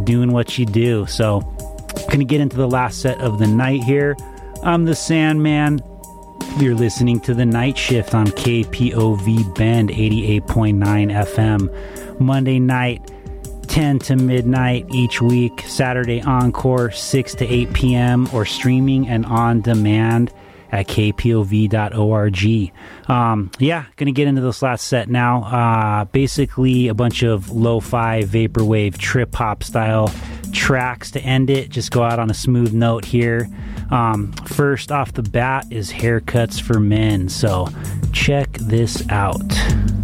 doing what you do. So, gonna get into the last set of the night here. I'm the Sandman. You're listening to The Night Shift on KPOV Bend 88.9 FM. Monday night, 10 to midnight each week. Saturday encore, 6 to 8 p.m. or streaming and on demand at kpov.org. Gonna get into this last set now. Basically a bunch of lo-fi, vaporwave, trip-hop style tracks to end it. Just go out on a smooth note here. First off the bat is Haircuts for Men, so check this out.